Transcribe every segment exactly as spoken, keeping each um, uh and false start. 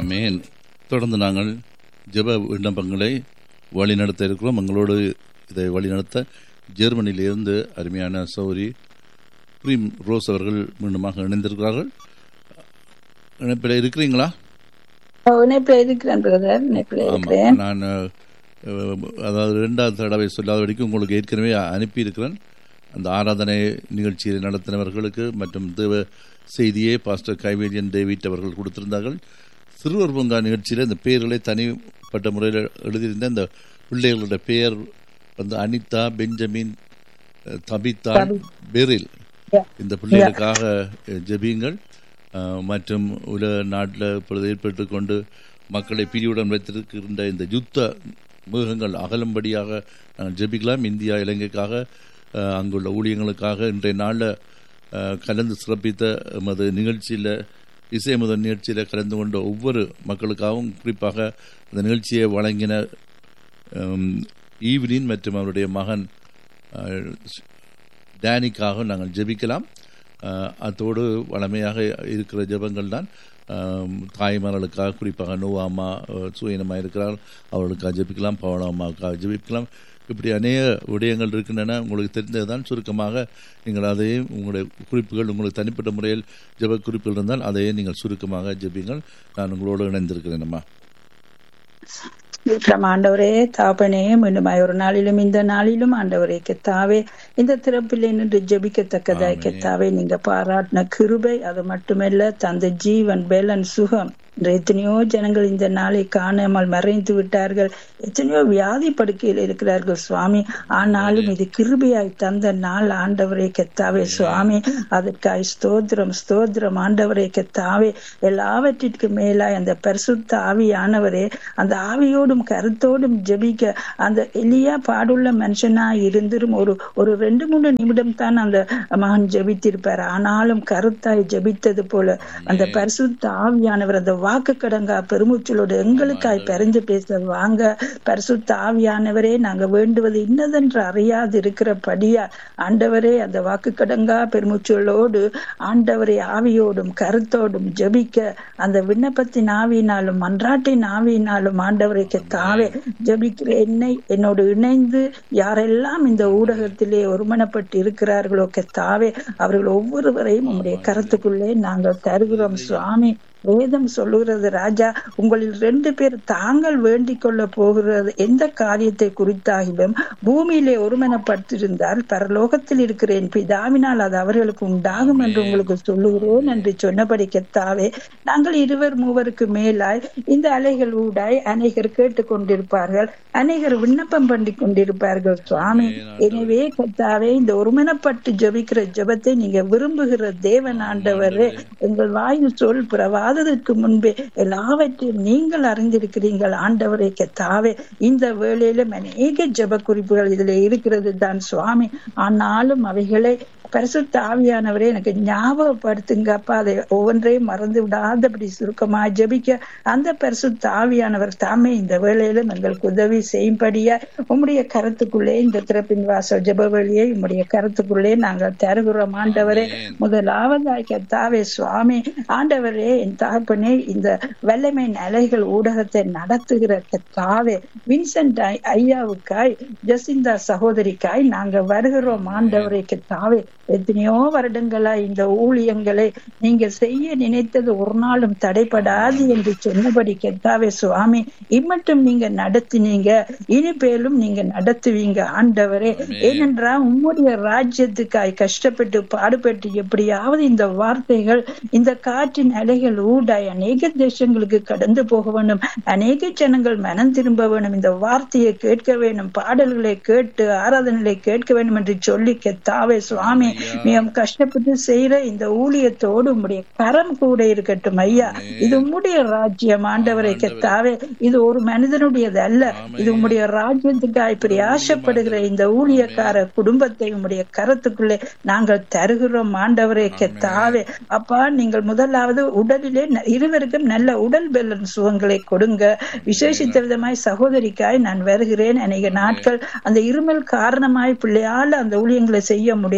ஆமேன். தொடர்ந்து நாங்கள் ஜெப விண்ணப்பங்களை வழிநடத்த இருக்கிறோம். எங்களோடு இதை வழிநடத்த ஜெர்மனியிலிருந்து அருமையான சௌரி பிரீம் ரோஸ் அவர்கள் மீண்டுமாக இணைந்திருக்கிறார்கள். இணைப்பில் இருக்கிறீங்களா? நான் அதாவது இரண்டாவது தடவை சொல்லாத வரைக்கும் உங்களுக்கு ஏற்கனவே அனுப்பியிருக்கிறேன். அந்த ஆராதனை நிகழ்ச்சியை நடத்தினவர்களுக்கு மற்றும் தேவ செய்தியை பாஸ்டர் கைவேலியன் டேவிட் அவர்கள் கொடுத்திருந்தார்கள். சிறுவர் பூங்கா நிகழ்ச்சியில் இந்த பெயர்களை தனிப்பட்ட முறையில் எழுதியிருந்த இந்த பிள்ளைகளுடைய பெயர் வந்து அனிதா, பெஞ்சமின், தபிதா, பெரில். இந்த பிள்ளைகளுக்காக ஜெபியுங்கள். மற்றும் உலக நாட்டில் இப்பொழுது ஏற்பட்டு கொண்டு மக்களை பிரிவுடன் வைத்திருக்கின்ற இந்த யுத்த மிருகங்கள் அகலும்படியாக நாங்கள் ஜெபிக்கலாம். இந்தியா, இலங்கைக்காக, அங்குள்ள ஊழியங்களுக்காக இன்றைய நாளில் கலந்து சிறப்பித்த எமது நிகழ்ச்சியில், இசை முதல் நிகழ்ச்சியில் கலந்து கொண்ட ஒவ்வொரு மக்களுக்காகவும், குறிப்பாக அந்த நிகழ்ச்சியை வழங்கின ஈவ்லின் மற்றும் அவருடைய மகன் டேனிக்காக நாங்கள் ஜெபிக்கலாம். அதோடு வளமையாக இருக்கிற ஜெபங்கள் தான் தாய்மார்களுக்காக, குறிப்பாக நோவாமா சுயனமாக இருக்கிறார், அவர்களுக்காக ஜெபிக்கலாம். பவனம்மாவுக்காக ஜெபிக்கலாம். இப்படி அநேக விடயங்கள் இருக்கின்றன. உங்களுக்கு தெரிந்தது தான். சுருக்கமாக நீங்கள் அதையும் உங்களுடைய குறிப்புகள், உங்களுக்கு தனிப்பட்ட முறையில் ஜெப குறிப்புகள் இருந்தால் அதையே நீங்கள் சுருக்கமாக ஜெபிங்கள். நான் உங்களோடு இணைந்திருக்கிறேன். அம்மா ஆண்டவரே தாப்பனே, மீண்டும் ஒரு நாளிலும் இந்த நாளிலும் ஆண்டவரே கெத்தாவே இந்த திறப்பில் நின்று ஜெபிக்கத்தக்கதாய் கெத்தாவே நீங்க பாராட்டின கிருபை, அது மட்டுமல்ல தந்த ஜீவன், பெலன், சுகம். எத்தனையோ ஜனங்கள் இந்த நாளை காணாமல் மறைந்து விட்டார்கள். எத்தனையோ வியாதி படுக்கையில் இருக்கிறார்கள் சுவாமி. ஆனாலும் இது கிருபையாய் தந்த நாள் ஆண்டவரே கெத்தாவே சுவாமி. அதற்காய் ஸ்தோத்திரம் ஸ்தோத்திரம் ஆண்டவரே கெத்தாவே. எல்லாவற்றிற்கு மேலாய் அந்த பரிசுத்த ஆவியானவரே, அந்த ஆவியோடும் கருத்தோடும் ஜெபிக்க அந்த எளியா பாடுள்ள மனுஷனா இருந்தும் ஒரு ஒரு ரெண்டு மூணு நிமிடம் தான் அந்த மகன் ஜெபித்திருப்பார். ஆனாலும் கருத்தாய் ஜெபித்தது போல அந்த பரிசுத்த ஆவியானவர் அந்த வாக்கு கடங்கா பெருமூச்சலோடு எங்களுக்காய் பரிந்து பேச வாங்க. பரிசுத்த ஆவியானவரே, நாங்க வேண்டுவது இன்னதென்று அறியாது இருக்கிறபடியா ஆண்டவரே அந்த வாக்கு கடங்கா பெருமூச்சலோடு ஆண்டவரே ஆவியோடும் கருத்தோடும் ஜெபிக்க அந்த விண்ணப்பத்தின் ஆவியினாலும் மன்றாட்டின் ஆவியினாலும் ஆண்டவரை தாவே ஜெபிக்கிற என்னை என்னோடு இணைந்து யாரெல்லாம் இந்த ஊடகத்திலே ஒருமனப்பட்டு இருக்கிறார்களோ கெத்தாவே அவர்கள் ஒவ்வொருவரையும் உங்களுடைய கருத்துக்குள்ளே நாங்கள் தருகிறோம் சுவாமி. வேதம் சொல்லுகிறது ராஜா, உங்களில் ரெண்டு பேர் தாங்கள் வேண்டிக் கொள்ள போகிறது எந்த காரியத்தை குறித்தாகிலும் பூமியிலே ஒருமனப்பட்டிருந்தால் பரலோகத்தில் இருக்கிற என் பிதாவினால் அது அவர்களுக்கு உண்டாகும் என்று உங்களுக்கு சொல்லுகிறேன் என்று சொன்னபடி கெத்தாவே நாங்கள் இருவர் மூவருக்கு மேலாய் இந்த அலைகள் ஊடாய் அநேகர் கேட்டுக் கொண்டிருப்பார்கள், அநேகர் விண்ணப்பம் பண்ணி கொண்டிருப்பார்கள் சுவாமி. எனவே கெத்தாவே இந்த ஒருமனப்பட்டு ஜெபிக்கிற ஜெபத்தை நீங்க விரும்புகிற தேவன் ஆண்டவரே, எங்கள் வாயில் சொல் பிரவா அதற்கு முன்பே எல்லாவற்றையும் நீங்கள் அறிந்திருக்கிறீர்கள் ஆண்டவரே கெத்தாவே. இந்த வேளையிலும் அநேக ஜெப குறிப்புகள் இதுல இருக்கிறது தான் சுவாமி. ஆனாலும் அவைகளை பரிசுத்த ஆவியானவரே எனக்கு ஞாபகப்படுத்துங்க அப்பா. அதை ஒவ்வொன்றையும் மறந்து விடாதபடி சுருக்கமா ஜெபிக்க அந்த பரிசுத்த ஆவியானவர் தாமே இந்த வேளையிலும் எங்களுக்கு உதவி செய்யும்படியா உம்முடைய கருத்துக்குள்ளே இந்த திறப்பின் வாசல் ஜெப வழியை உம்முடைய கருத்துக்குள்ளே நாங்கள் தருகிறோம் ஆண்டவரே. முதலாவதாய் கர்த்தாவே சுவாமி ஆண்டவரே, என் தகப்பனே, இந்த வல்லமை அலைகள் ஊடகத்தை நடத்துகிற கர்த்தாவே வின்சென்ட் ஐயாவுக்காய், ஜெசிந்தா சகோதரிக்காய் நாங்கள் வருகிறோம் ஆண்டவரே கர்த்தாவே. எத்தனையோ வருடங்களா இந்த ஊழியங்களை நீங்க செய்ய நினைத்தது ஒரு நாளும் தடைபடாது என்று சொன்னபடி கெத்தாவே சுவாமி, இம்மட்டும் நீங்க நடத்தினீங்க, இனி பேலும் நீங்க நடத்துவீங்க ஆண்டவரே. ஏனென்றால் உம்முடைய ராஜ்யத்துக்காய் கஷ்டப்பட்டு பாடுபட்டு எப்படியாவது இந்த வார்த்தைகள் இந்த காற்றின் அலைகள் ஊடாய் அநேக தேசங்களுக்கு கடந்து போக வேண்டும், அநேக ஜனங்கள் மனம் திரும்ப வேண்டும், இந்த வார்த்தையை கேட்க வேண்டும், பாடல்களை கேட்டு ஆராதனைகளை கேட்க வேண்டும் என்று சொல்லி கெத்தாவே சுவாமி மிகவும் கஷ்டப்பட்டு செய்யற இந்த ஊழியத்தோடு உம்முடைய கரம் கூட இருக்கட்டும் ஐயா. இது உம்முடைய ராஜ்யம் ஆண்டவரை கெத்தாவே, இது ஒரு மனிதனுடையது அல்ல, இது உம்முடைய ராஜ்யத்துக்காய் பிரயாசப்படுகிற இந்த ஊழியக்கார குடும்பத்தை உம்முடைய கரத்துக்குள்ளே நாங்கள் தருகிறோம் ஆண்டவரை கெத்தாவே. அப்பா, நீங்கள் முதலாவது உடலிலே இருவருக்கும் நல்ல உடல் பெலன் சுகங்களை கொடுங்க. விசேஷித்த விதமாய் சகோதரிக்காய் நான் வருகிறேன். அநேக நாட்கள் அந்த இருமல் காரணமாய் பிள்ளையால அந்த ஊழியங்களை செய்ய முடியாத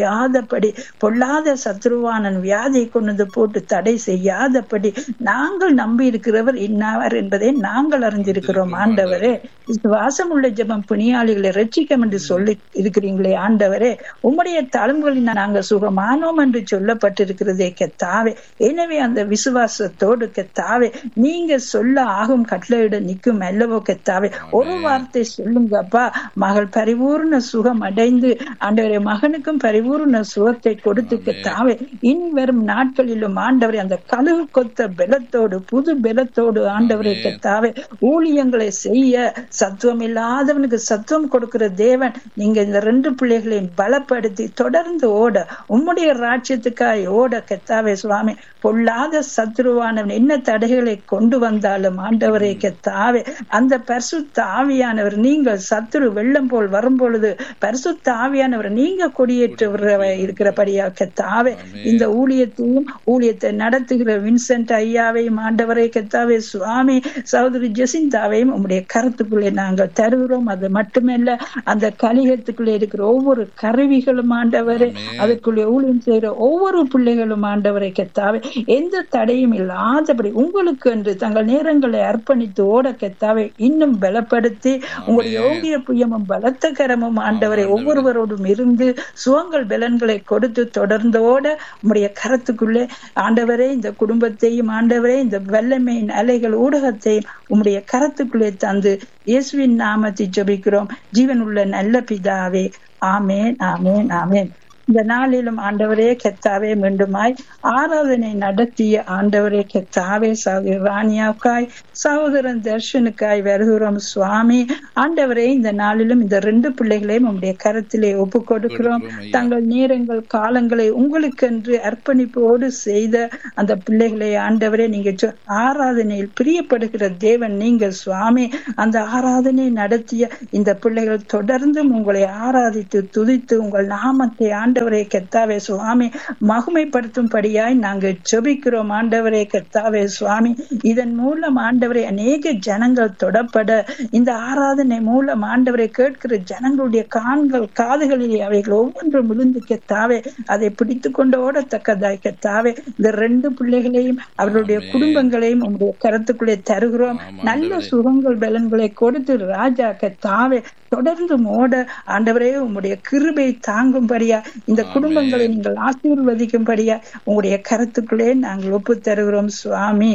செய்யாதபடி, பொல்லாத சத்ருவானன் வியாதியை கொண்டு போட்டு தடை செய்யாதபடி நாங்கள் நம்பி இருக்கிறவர் இன்னாவர் என்பதை நாங்கள் அறிந்திருக்கிறோம். ஆண்டவரே, விசுவாசம் உள்ள ஜெபம் புனியாளிகளை ரட்சிக்கும் என்று சொல்லி இருக்கிறீங்களே ஆண்டவரே, உம்முடைய தழும்புகளில் நாங்கள் சுகமானோம் என்று சொல்லப்பட்டிருக்கிறதே கர்த்தாவே. எனவே அந்த விசுவாசத்தோடு கர்த்தாவே நீங்க சொல்ல ஆகும் கட்டளையிட நிற்கும் அல்லவோ கர்த்தாவே. ஒரு வார்த்தை சொல்லுங்கப்பா, மகள் பரிபூர்ண சுகம் அடைந்து ஆண்டவரே மகனுக்கும் பரிபூர்ண சுகத்தை கொடுத்து கர்த்தாவே இன் வரும் நாட்களிலும் ஆண்டவரே அந்த கழுகு கொத்த பலத்தோடு புது பலத்தோடு ஆண்டவரே கர்த்தாவே ஊழியங்களை செய்ய சத்துவம் இல்லாதவனுக்கு சத்துவம் கொடுக்கிற தேவன் நீங்க இந்த ரெண்டு பிள்ளைகளையும் பலப்படுத்தி தொடர்ந்து ஓட உம்முடைய ராஜ்யத்துக்காய் ஓட கர்த்தாவே சுவாமி. பொல்லாத சத்துருவானவன் என்ன தடைகளை கொண்டு வந்தாலும் ஆண்டவரே கர்த்தாவே அந்த பரிசுத்த ஆவியானவர் நீங்கள் சத்துரு வெள்ளம் போல் வரும் பொழுது பரிசுத்த ஆவியானவர் நீங்க கொடியேற்ற இருக்கிறபடியா கர்த்தாவே இந்த ஊழியத்தையும் ஊழியத்தை நடத்துகிற வின்சென்ட் ஐயாவையும் ஆண்டவரே கர்த்தாவே சுவாமி சகோதரி ஜெசிந்தாவையும் உம்முடைய கருத்துக்குள்ளே நாங்கள் தருகிறோம். அது மட்டுமல்ல அந்த கலிகத்துக்குள்ளே இருக்கிற ஒவ்வொரு கருவிகளும் ஆண்டவரே, அதுக்குள்ளே ஊழியம் செய்கிற ஒவ்வொரு பிள்ளைகளும் ஆண்டவரை கர்த்தாவே எந்த தடையும் இல்லாதபடி உங்களுக்கு என்று தங்கள் நேரங்களை அர்ப்பணித்து ஓட கர்த்தாவே இன்னும் பலப்படுத்தி உங்களுடைய ஓங்கிய புயமும் பலத்த கரமும் ஆண்டவரை ஒவ்வொருவரோடும் இருந்து சுகங்கள் பலன்களை கொடுத்து தொடர்ந்து ஓட உங்களுடைய கரத்துக்குள்ளே ஆண்டவரே இந்த குடும்பத்தையும் ஆண்டவரே இந்த வல்லமையின் அலைகள் ஊடகத்தையும் உம்முடைய கரத்துக்குள்ளே தந்து இயேசுவின் நாமத்தை ஜெபிக்கிறோம் ஜீவன் உள்ள நல்ல பிதாவே. ஆமேன், ஆமேன், ஆமேன். இந்த நாளிலும் ஆண்டவரே கர்த்தாவே மீண்டுமாய் ஆராதனை நடத்திய ஆண்டவரே கர்த்தாவே சகோதரி ராணியாவுக்காய் சகோதரன் தர்ஷனுக்காய் வருகிறோம் சுவாமி. ஆண்டவரே இந்த நாளிலும் இந்த ரெண்டு பிள்ளைகளையும் உங்களுடைய கரத்திலே ஒப்பு கொடுக்கிறோம். தங்கள் நேரங்கள் காலங்களை உங்களுக்கென்று அர்ப்பணிப்போடு செய்த அந்த பிள்ளைகளை ஆண்டவரே நீங்க ஆராதனையில் பிரியப்படுகிற தேவன் நீங்க சுவாமி. அந்த ஆராதனை நடத்திய இந்த பிள்ளைகள் தொடர்ந்தும் உங்களை ஆராதித்து துதித்து உங்கள் நாமத்தை ஆண்டவரே கர்த்தாவே சுவாமி மகிமைப்படுத்தும்படியாய் நாங்கள் ஜெபிக்கிறோம் ஆண்டவரே கர்த்தாவே சுவாமி. இதன் மூலம் ஆண்டவரே அநேக ஜனங்கள் தொடப்பட இந்த ஆராதனை மூலம் ஆண்டவரை கேட்கிற ஜனங்களுடைய கான்கள் காதுகளிலே அவைகள் ஒவ்வொன்றும் விழுந்து கர்த்தாவே அதை பிடித்து கொண்டு ஓடத்தக்கதாய் கர்த்தாவே இந்த ரெண்டு பிள்ளைகளையும் அவர்களுடைய குடும்பங்களையும் உங்களுடைய கருத்துக்குள்ளே தருகிறோம். நல்ல சுகங்கள் பலன்களை கொடுத்து ராஜா கர்த்தாவே தொடர்ந்து ஓட ஆண்டவரே உங்களுடைய கிருபை தாங்கும்படியா இந்த குடும்பங்களை நீங்கள் ஆசீர்வதிக்கும்படியா உங்களுடைய கருத்துக்களே நாங்கள் ஒப்பு தருகிறோம் சுவாமி.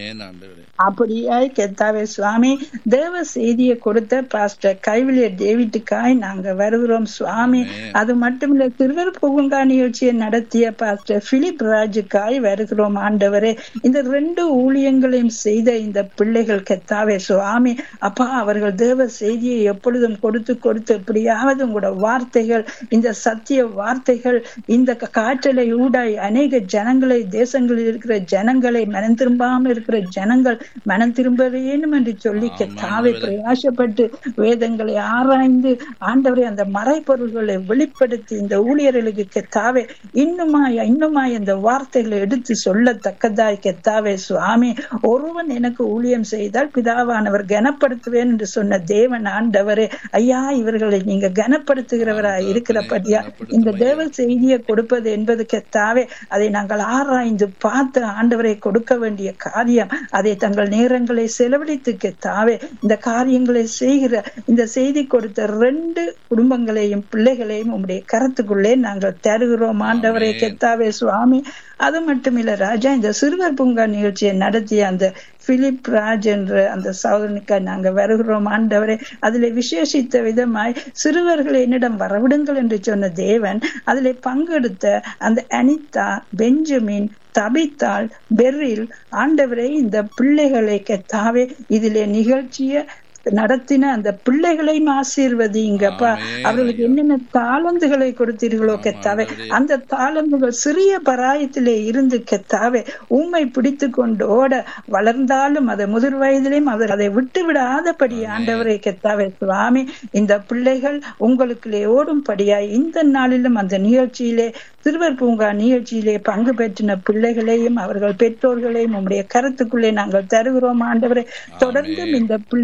அப்படியாய் கர்த்தாவே சுவாமி தேவ செய்தியை கொடுத்த பாஸ்டர் கைவிலியர் டேவிட்டுக்காய் நாங்க வருகிறோம் சுவாமி. அது மட்டுமில்ல திருவர் புகுங்கா நிகழ்ச்சியை நடத்திய பாஸ்டர் பிலிப் ராஜுக்காய் வருகிறோம் ஆண்டவரே. இந்த ரெண்டு ஊழியங்களையும் செய்த இந்த பிள்ளைகள் கர்த்தாவே சுவாமி அப்பா அவர்கள் தேவ செய்தியை எப்பொழுதும் கொடுத்து கொடுத்து எப்படியாவது உங்களோட வார்த்தைகள் இந்த சத்திய வார்த்தைகள் இந்த காற்றலை ஊடாய் அநேக ஜனங்களை தேசங்களில் இருக்கிற ஜனங்களை மனம் திரும்பாமல் இருக்கிற ஜனங்கள் மனம் திரும்ப வேணும் என்று சொல்லி கர்த்தாவே பிரயாசப்பட்டு வேதங்களை ஆராய்ந்து ஆண்டவரை அந்த மறைபொருள்களை வெளிப்படுத்தி இந்த ஊழியர்களுக்கு கர்த்தாவே இன்னுமாய் இன்னுமாய் இந்த வார்த்தைகளை எடுத்து சொல்லத்தக்கதாய் கர்த்தாவே சுவாமி. ஒருவன் எனக்கு ஊழியம் செய்தால் பிதாவானவர் கனப்படுத்துவேன் என்று சொன்ன தேவன் ஆண்டவரே ஐயா இவர்களை நீங்க கனப்படுத்துகிறவராய் இருக்கிறபடியா இந்த தேவ செய்தியை கொடுப்பது என்பது கர்த்தாவே அதை நாங்கள் ஆராய்ந்து பார்த்து ஆண்டவரை கொடுக்க வேண்டிய காரியம். அதை தங்கள் நேரங்களை செலவழித்து கர்த்தாவே இந்த காரியங்களை செய்கிற இந்த செய்தி கொடுத்த ரெண்டு குடும்பங்களையும் பிள்ளைகளையும் உம்முடைய கரத்துக்குள்ளே நாங்கள் தருகிறோம் ஆண்டவரை கர்த்தாவே சுவாமி. அது மட்டுமில்ல ராஜா இந்த சிறுவர் பூங்கா நிகழ்ச்சியை நடத்திய அந்த பிலிப் ராஜ் என்ற அந்த சகோதரனுக்காக நாங்க வருகிறோம் ஆண்டவரே. அதிலே விசேஷித்த விதமாய் சிறுவர்களை என்னிடம் வரவிடுங்கள் என்று சொன்ன தேவன் அதிலே பங்கெடுத்த அந்த அனிதா, பெஞ்சமின், தபித்தாள், பெர்ரில் ஆண்டவரே இந்த பிள்ளைகளை கர்த்தாவே இதிலே நிகழ்ச்சிய நடத்தின அந்த பிள்ளைகளையும் ஆசீர்வதிங்கப்பா. அவர்களுக்கு என்னென்ன தாளந்துகளை கொடுத்தீர்களோ கர்த்தாவே அந்த தாளந்துகள் சிறிய பராயத்திலே இருந்து கர்த்தாவே உம்மை பிடித்து கொண்டு ஓட வளர்ந்தாலும் அதை முதிர் வயதிலையும் அவர் அதை விட்டு விடாதபடி ஆண்டவரை கர்த்தாவே சுவாமி இந்த பிள்ளைகள் உங்களுக்குள்ளே ஓடும்படியாய் இந்த நாளிலும் அந்த நிகழ்ச்சியிலே சிறுவர் பூங்கா நிகழ்ச்சியிலே பங்கு பெற்றின பிள்ளைகளையும் அவர்கள் பெற்றோர்களையும் உம்முடைய கருத்துக்குள்ளே நாங்கள் தருகிறோம் ஆண்டவரை. தொடர்ந்தும் இந்த பிள்ளைகள்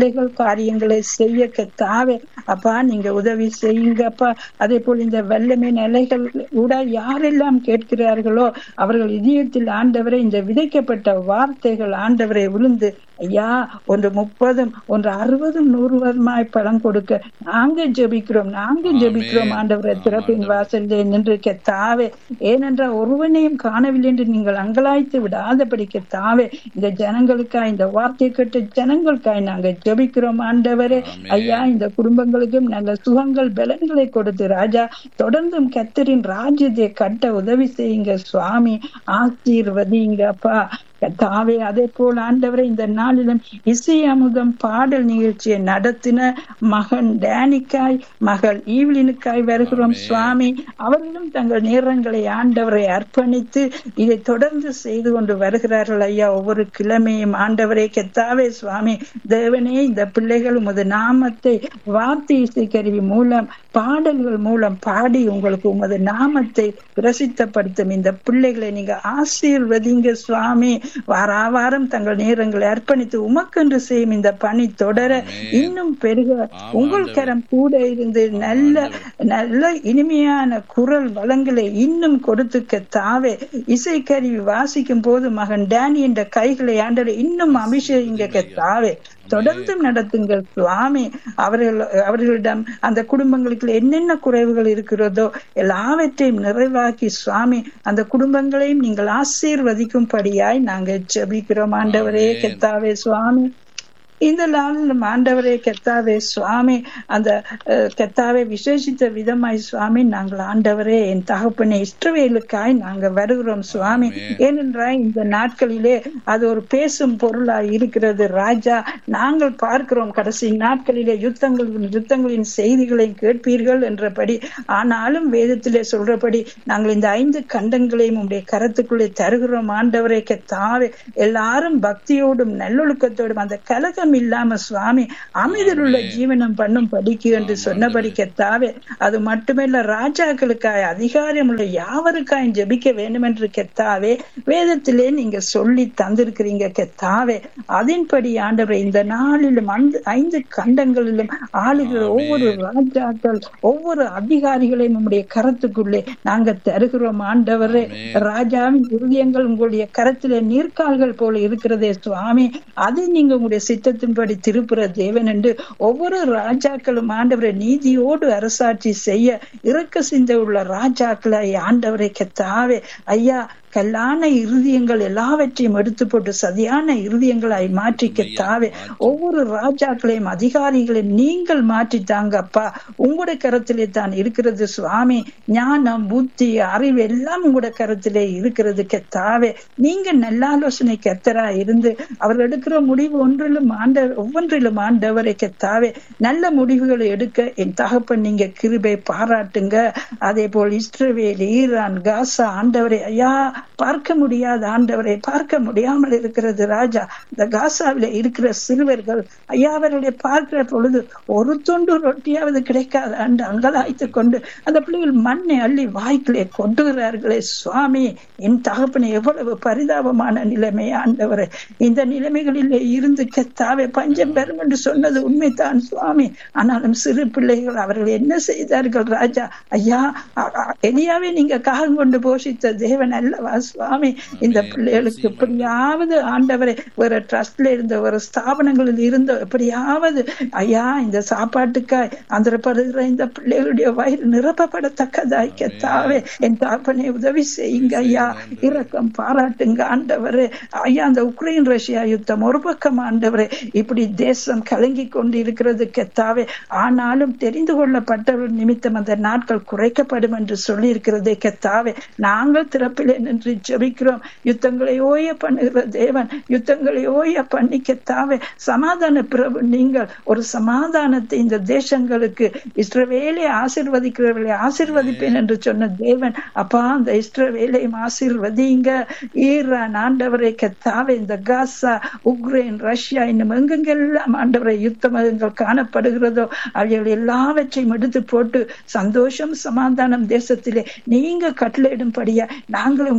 காரியங்களை செய்ய கத்தாவே அப்பா நீங்க உதவி செய்யுங்கப்பா. அதே போல் இந்த வல்லமை நிலைகள் கூட யாரெல்லாம் கேட்கிறார்களோ அவர்கள் இதயத்தில் ஆண்டவரை இந்த விதைக்கப்பட்ட வார்த்தைகள் ஆண்டவரை விழுந்து ஐயா ஒன்று முப்பதும் ஒன்று அறுபதும் நூறுவதுமாய் பலன் கொடுக்க நாங்க ஜெபிக்கிறோம் நாங்க ஜெபிக்கிறோம் ஆண்டவரை திறப்பின் வாசலிலே நின்று கத்தாவே. ஏனென்றால் ஒருவனையும் காணவில்லை என்று நீங்கள் அங்கலாய்த்து விடாதபடி கத்தாவே இந்த ஜனங்களுக்காய் இந்த வார்த்தை கேட்ட ஜனங்களுக்காய் நாங்க ஜெபிக்கிறோம் ஆண்டவரே. ஐயா இந்த குடும்பங்களுக்கும் நல்ல சுகங்கள் பலன்களை கொடுத்து ராஜா தொடர்ந்தும் கர்த்தரின் ராஜ்யத்தை கட்ட உதவி செய்யுங்க சுவாமி. ஆசீர்வதிங்க அப்பா கத்தாவே. அதே போல் ஆண்டவரை இந்த நாளிலும் இசை அமுதம் பாடல் நிகழ்ச்சியை நடத்தின மகன் டேனிக்காய் மகள் ஈவ்லினுக்காய் வருகிறோம் சுவாமி. அவர்களும் தங்கள் நேரங்களை ஆண்டவரை அர்ப்பணித்து இதை தொடர்ந்து செய்து கொண்டு வருகிறார்கள் ஐயா. ஒவ்வொரு கிழமையும் ஆண்டவரை கத்தாவே சுவாமி தேவனே இந்த பிள்ளைகள் உமது நாமத்தை வார்த்தை இசை கருவி மூலம் பாடல்கள் மூலம் பாடி உங்களுக்கு உமது நாமத்தை பிரசித்தப்படுத்தும் இந்த பிள்ளைகளை நீங்க ஆசீர்வதிங்க சுவாமி. வாரா வாரம் தங்கள் நேரங்களை அர்ப்பணித்து உமக்கென்று செய்யும் இந்த பணி தொடர இன்னும் பெருக உங்கள் கரம் கூட இருந்து நல்ல நல்ல இனிமையான குரல் வளங்களை இன்னும் கொடுத்து கத்தாவே. இசைக்கருவி வாசிக்கும் போது மகன் டேனி என்ற கைகளை ஆண்டவர் இன்னும் அபிஷேகிங்க கத்தாவே. தொடர்ந்து நடத்துங்கள் சுவாமி. அவர்கள் அவர்களிடம் அந்த குடும்பங்களுக்கு என்னென்ன குறைவுகள் இருக்கிறதோ எல்லாவற்றையும் நிறைவாக்கி சுவாமி அந்த குடும்பங்களையும் நீங்கள் ஆசீர்வதிக்கும்படியாய் நாங்கள் ஜெபிக்கிறோம் ஆண்டவரே கர்த்தாவே சுவாமி. இந்த நாளிலும் ஆண்டவரே கர்த்தாவே சுவாமி அந்த கர்த்தாவே விசேஷித்த விதமாய் சுவாமி நாங்கள் ஆண்டவரே என் தகப்பனை இஸ்ரவேலுக்காய் நாங்கள் வருகிறோம் சுவாமி. ஏனென்றால் இந்த நாட்களிலே அது ஒரு பேசும் பொருளாய் இருக்கிறது ராஜா. நாங்கள் பார்க்கிறோம் கடைசி நாட்களிலே யுத்தங்கள் யுத்தங்களின் செய்திகளை கேட்பீர்கள் என்றபடி. ஆனாலும் வேதத்திலே சொல்றபடி நாங்கள் இந்த ஐந்து கண்டங்களையும் உடைய கரத்துக்குள்ளே தருகிறோம் ஆண்டவரே கர்த்தாவே. எல்லாரும் பக்தியோடும் நல்லொழுக்கத்தோடும் அந்த கலகம் இல்லாம சுவாமி அமைதியில் உள்ள ஜீவனம் பண்ணும் படிக்கு என்று சொன்னபடி கர்த்தாவே. அது மட்டுமல்ல ராஜாக்களுக்காய் அதிகாரம் உள்ள யாவருக்காய் ஜெபிக்க வேண்டும் என்று கர்த்தாவே வேதத்திலே நீங்க சொல்லி தந்திருக்கிறீங்க கர்த்தாவே. அதன்படி ஆண்டவரே இந்த நாளிலும் அந்த ஐந்து கண்டங்களிலும் ஆளுகிற ஒவ்வொரு ராஜாக்கள் ஒவ்வொரு அதிகாரிகளையும் உங்களுடைய கரத்துக்குள்ளே நாங்க தருகிறோம் ஆண்டவரே. ராஜாவின் இருதயங்கள் உங்களுடைய கரத்திலே நீர்க்கால்கள் போல இருக்கிறதே சுவாமி. அது நீங்க உங்களுடைய சித்த படி திருப்புற தேவன் என்று ஒவ்வொரு ராஜாக்களும் ஆண்டவரை நீதியோடு அரசாட்சி செய்ய இரக்க சிந்தை உள்ள ராஜாக்களை ஆண்டவரை கர்த்தாவே ஐயா. கல்லான இருதயங்கள் எல்லாவற்றையும் எடுத்து போட்டு சதியான இருதயங்களாய் மாற்றி கர்த்தாவே. ஒவ்வொரு ராஜாக்களையும் அதிகாரிகளையும் நீங்கள் மாற்றித்தாங்க அப்பா. உங்களுடைய கரத்திலே தான் இருக்கிறது சுவாமி. ஞானம் புத்தி அறிவு எல்லாம் உங்களுடைய கரத்திலே இருக்கிறது கர்த்தாவே. நீங்க நல்ல ஆலோசனை கர்த்தரா இருந்து அவர்கள் எடுக்கிற முடிவு ஒன்றிலும் ஆண்ட ஒவ்வொன்றிலும் ஆண்டவரை கர்த்தாவே நல்ல முடிவுகளை எடுக்க என் தகப்பன் நீங்க கிருபை பாராட்டுங்க. அதே போல் இஸ்ரவேல் ஈரான் காசா ஆண்டவரை ஐயா பார்க்க முடியாத ஆண்டவரை பார்க்க முடியாமல் இருக்கிறது ராஜா. இந்த காசாவில இருக்கிற சிறுவர்கள் ஐயா அவர்களை பார்க்கிற பொழுது ஒரு தொண்டு ரொட்டியாவது கிடைக்காத ஆண்டு அங்கலாய்த்து கொண்டு அந்த பிள்ளைகள் மண்ணை அள்ளி வாய்க்கிலே கொண்டுகிறார்களே சுவாமி. என் தகப்பனை எவ்வளவு பரிதாபமான நிலைமை ஆண்டவரை. இந்த நிலைமைகளிலே இருந்து கர்த்தாவே பஞ்சம் பெறும் என்று சொன்னது உண்மைதான் சுவாமி. ஆனாலும் சிறு பிள்ளைகள் அவர்கள் என்ன செய்தார்கள் ராஜா ஐயா. எலியாவே நீங்க காகம் கொண்டு போஷித்த தேவன் அல்லவா சுவாமி. இந்த பிள்ளைகளுக்கு எப்படியாவது ஆண்டவரை வேற ட்ரஸ்ட்ல இருந்த ஒரு ஸ்தாபனங்களில் இருந்த எப்படியாவது ஐயா இந்த சாப்பாட்டுக்காய் ஆந்திரப்படுகிற இந்த பிள்ளைகளுடைய வயிறு நிரப்பப்படத்தக்கதாய் கர்த்தாவே என் தாப்பனை உதவி செய்யுங்க ஐயா. இரக்கம் பாராட்டுங்க ஆண்டவரே ஐயா. அந்த உக்ரைன் ரஷ்யா யுத்தம் ஒரு பக்கம் ஆண்டவரே இப்படி தேசம் கலங்கி கொண்டு இருக்கிறது கர்த்தாவே. ஆனாலும் தெரிந்து கொள்ளப்பட்டவர் நிமித்தம் அந்த நாட்கள் குறைக்கப்படும் என்று சொல்லி இருக்கிறதே கர்த்தாவே. நாங்கள் திறப்பிலே நின்று ஜெபிக்கிறோம். யுத்தங்களை ஓய பண்ணுகிற தேவன் யுத்தங்களை ஓய பண்ணி கர்த்தாவே சமாதான பிரபு. நீங்கள் ஒரு சமாதானத்தை இந்த தேசங்களுக்கு இஸ்ரவேலை ஆசீர்வதிக்கிறவர்களை ஆசீர்வதிப்பேன் என்று சொன்ன தேவன் அப்பா. அந்த இஸ்ரவேலையும் ஆசீர்வதிங்க. ஈரான் ஆண்டவரை கர்த்தாவே இந்த காசா உக்ரைன் ரஷ்யா இன்னும் எங்கெங்கெல்லாம் ஆண்டவரை யுத்தங்கள் காணப்படுகிறதோ அவைகள் எல்லாவற்றையும் எடுத்து போட்டு சந்தோஷம் சமாதானம் தேசத்திலே நீங்க கட்டளையிடும்படியா நாங்களும்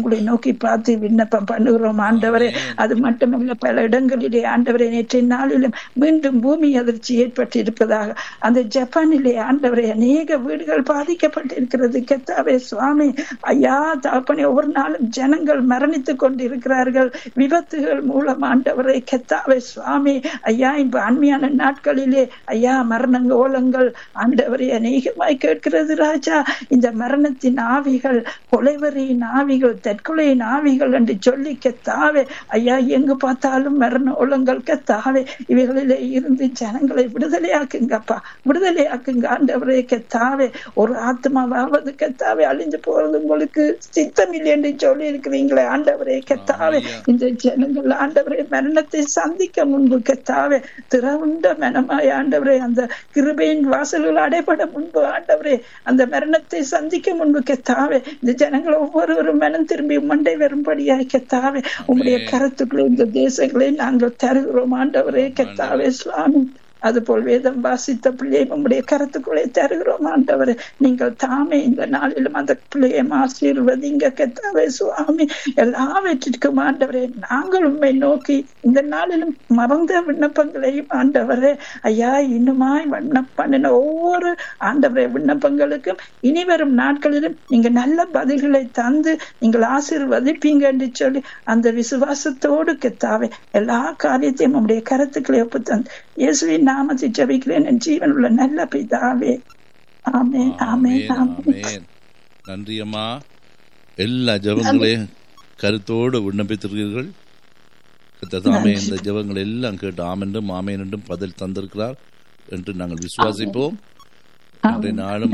உங்களை நோக்கி பார்த்து விண்ணப்பம் பண்ணுகிறோம் ஆண்டவரே. அது மட்டுமல்ல, பல இடங்களிலே ஆண்டவரே நேற்றைய நாளிலும் மீண்டும் பூமி அதிர்ச்சி ஏற்பட்டிருப்பதாக அந்த ஜப்பானிலே ஆண்டவரே அநேக வீடுகள் பாதிக்கப்பட்டிருக்கிறது கர்த்தாவே சுவாமி. ஐயா தகப்பனே, ஒவ்வொரு நாளும் ஜனங்கள் மரணித்துக் கொண்டிருக்கிறார்கள் விபத்துகள் மூலம் ஆண்டவரே கர்த்தாவே சுவாமி. ஐயா இப்ப அண்மையான நாட்களிலே ஐயா மரணங்க ஓலங்கள் ஆண்டவரே அநேகமாய் கேட்கிறது ராஜா. இந்த மரணத்தின் ஆவிகள், கொலைவரியின் ஆவிகள், தற்கொலையின் ஆவிகள் என்று சொல்லி கர்த்தாவே ஐயா எங்கு பார்த்தாலும் மரண ஓலங்கள் கர்த்தாவே. இவைகளிலே இருந்து ஜனங்களை விடுதலையாக்குங்கப்பா, விடுதலையாக்குங்க ஆண்டவரே கர்த்தாவே. ஒரு ஆத்மாவாவது கர்த்தாவே அழிந்து போறது உங்களுக்கு சித்தம் இல்லை என்று சொல்லி இருக்கிறீங்களே ஆண்டவரே கர்த்தாவே. இந்த ஜனங்கள் ஆண்டவரே மரணத்தை சந்திக்க முன்பு கர்த்தாவே திறவுண்ட மனமாய் ஆண்டவரே அந்த கிருபையின் வாசல்கள் அடைபட முன்பு ஆண்டவரே அந்த மரணத்தை சந்திக்க முன்பு கர்த்தாவே இந்த ஜனங்கள் ஒவ்வொருவரும் மனம் திரும்பி மண்டை வரும்படியாய் கர்த்தாவே உங்களுடைய கருத்துக்களை இந்த தேசங்களை நாங்கள் தருகிறோம் ஆண்டவரே கர்த்தாவே சுவாமி. அதுபோல் வேதம் வாசித்த பிள்ளையை உங்களுடைய கருத்துக்களை தருகிறோம் ஆண்டவரே. நீங்கள் தாமே இந்த நாளிலும் அந்த பிள்ளையை ஆசீர்வதிங்க கர்த்தாவே சுவாமி. எல்லாவற்றிற்கும் ஆண்டவரே நாங்கள் உண்மை நோக்கி இந்த நாளிலும் மறந்த விண்ணப்பங்களையும் ஆண்டவரே ஐயா இன்னுமாய் விண்ணப்பண்ணின ஒவ்வொரு ஆண்டவரே விண்ணப்பங்களுக்கும் இனி வரும் நாட்களிலும் நீங்க நல்ல பதில்களை தந்து நீங்கள் ஆசீர்வதிப்பீங்க என்று சொல்லி அந்த விசுவாசத்தோடு கர்த்தாவே எல்லா காரியத்தையும் உங்களுடைய கருத்துக்களை ஒப்பு தந்து இயேசுவின் நாமத்தை ஜெபிக்கிறேன் என் ஜீவன் உள்ள நல்ல பிதாவே. ஆமென் ஆமென் ஆமென். நன்றி அம்மா. எல்லா ஜெபங்களையும் கருத்தோடு விண்ணப்பித்திருக்கிறீர்கள். கர்த்தர் இந்த ஜெபங்கள் எல்லாம் கேட்டு ஆமென்றும் ஆமென் என்றும் பதில் தந்திருக்கிறார் என்று நாங்கள் விசுவாசிப்போம். இன்றைய நாளும்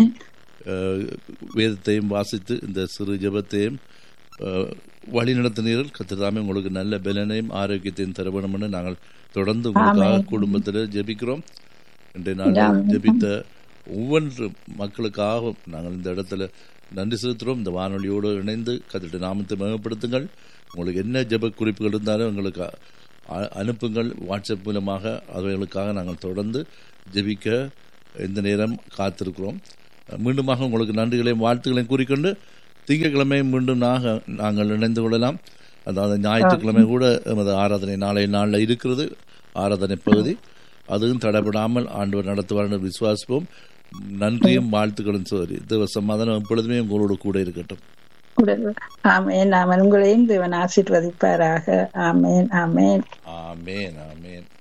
வேதத்தையும் வாசித்து இந்த சிறு ஜெபத்தையும் வழி நடத்தினீர்கள். கர்த்தர் தாமே உங்களுக்கு நல்ல பலனையும் ஆரோக்கியத்தையும் தர வேண்டும் என்று நாங்கள் தொடர்ந்து உங்களுக்காக குடும்பத்தில் ஜெபிக்கிறோம். இன்றைய நாள் ஜெபித்த ஒவ்வொரு மக்களுக்காக நாங்கள் இந்த இடத்துல நன்றி செலுத்துகிறோம். இந்த வானொலியோடு இணைந்து கர்த்தருடைய நாமத்தை மேம்படுத்துங்கள். உங்களுக்கு என்ன ஜெப குறிப்புகள் இருந்தாலும் எங்களுக்கு அனுப்புங்கள் வாட்ஸ்அப் மூலமாக. அவைகளுக்காக நாங்கள் தொடர்ந்து ஜெபிக்க இந்த நேரம் காத்திருக்கிறோம். மீண்டுமாக உங்களுக்கு நன்றிகளையும் வாழ்த்துக்களையும் கூறிக்கொண்டு திங்கட்கிழமை மீண்டும் நாங்கள் நாங்கள் இணைந்து கொள்ளலாம். அதாவது ஞாயிற்றுக்கிழமை கூட எமது ஆராதனை நாளைய நாளில் இருக்கிறது. ஆராதனை பகுதி அதுவும் தடைபடாமல் ஆண்டவர் நடத்துவார் விசுவாசிப்போம். நன்றியும் வாழ்த்துக்களும் சோதரி தேவ சமாதானம் எப்பொழுதுமே உங்களோடு கூட இருக்கட்டும். ஆமென் ஆமென். உங்களையும் தேவன் ஆசீர்வதிப்பாராக. ஆமென் ஆமென் ஆமென் ஆமென்.